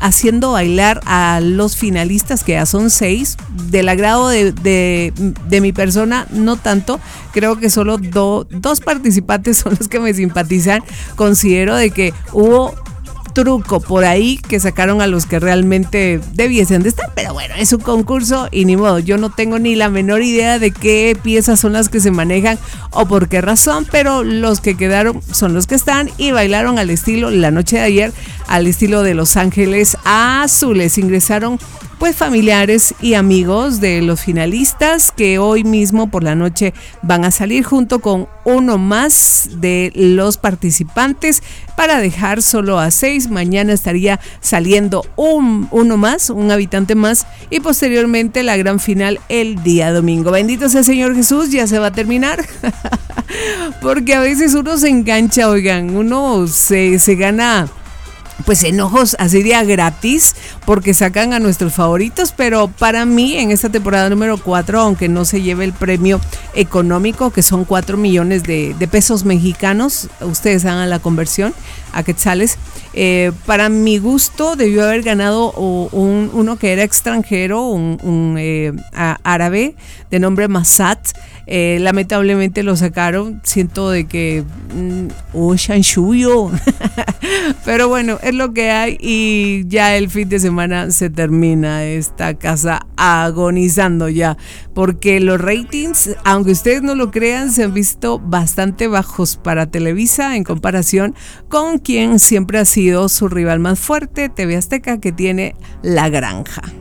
haciendo bailar a los finalistas, que ya son 6. Del agrado de mi persona, no tanto. Creo que solo 2 participantes son los que me simpatizan. Considero de que hubo truco por ahí que sacaron a los que realmente debiesen de estar, pero bueno, es un concurso y ni modo, yo no tengo ni la menor idea de qué piezas son las que se manejan o por qué razón, pero los que quedaron son los que están y bailaron al estilo, la noche de ayer, al estilo de Los Ángeles Azules. Ingresaron pues familiares y amigos de los finalistas que hoy mismo por la noche van a salir junto con uno más de los participantes para dejar solo a 6. Mañana estaría saliendo uno más, un habitante más, y posteriormente la gran final el día domingo. Bendito sea el Señor Jesús, ya se va a terminar. Porque a veces uno se engancha, oigan, uno se gana pues enojos así de a gratis porque sacan a nuestros favoritos, pero para mí en esta temporada número 4, aunque no se lleve el premio económico, que son 4 millones de pesos mexicanos, ustedes hagan la conversión a quetzales, para mi gusto debió haber ganado uno que era extranjero, un árabe de nombre Masat. Lamentablemente lo sacaron, siento de que Shanshuyo pero bueno, es lo que hay y ya el fin de semana se termina esta casa agonizando ya, porque los ratings, aunque ustedes no lo crean, se han visto bastante bajos para Televisa en comparación con quien siempre ha sido su rival más fuerte, TV Azteca, que tiene La Granja.